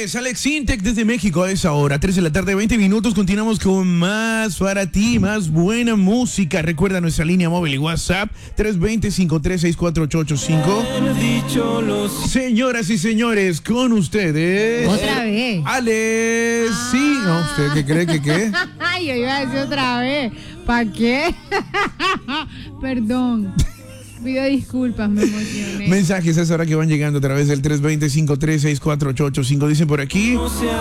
es Alex Intec desde México a esa hora, 3 de la tarde, 20 minutos. Continuamos con más para ti, más buena música. Recuerda nuestra línea móvil y WhatsApp, 320-536-4885. Señoras y señores, con ustedes. Otra vez. Alex, sí. No, ¿usted qué cree que qué? Ay, yo iba a decir otra vez. ¿Para qué? Perdón. Pido disculpas, me emocioné. Mensajes a esa hora que van llegando a través del 320-536-4885. Dicen por aquí.